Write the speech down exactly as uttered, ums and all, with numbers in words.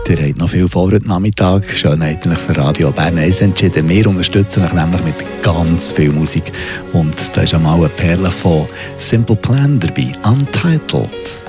Ihr habt noch viel vor heute Nachmittag. Schön habt ihr euch für Radio Bern eins entschieden. Wir unterstützen euch nämlich mit ganz viel Musik. Und da ist einmal eine Perle von Simple Plan dabei, Untitled.